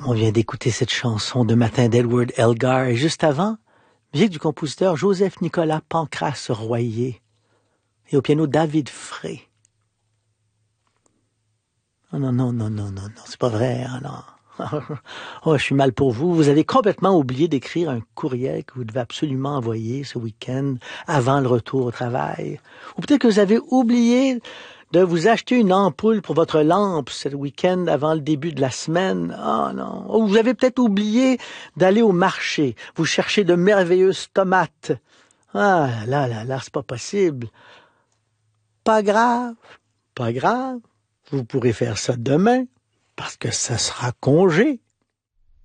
On vient d'écouter cette chanson de matin d'Edward Elgar et juste avant, musique du compositeur Joseph-Nicolas Pancrace Royer et au piano David Frey. Oh non, c'est pas vrai, hein, non. Oh, je suis mal pour vous. Vous avez complètement oublié d'écrire un courriel que vous devez absolument envoyer ce week-end avant le retour au travail. Ou peut-être que vous avez oublié de vous acheter une ampoule pour votre lampe ce week-end avant le début de la semaine. Oh non. Ou vous avez peut-être oublié d'aller au marché. Vous cherchez de merveilleuses tomates. Ah là, c'est pas possible. Pas grave, pas grave. Vous pourrez faire ça demain parce que ça sera congé.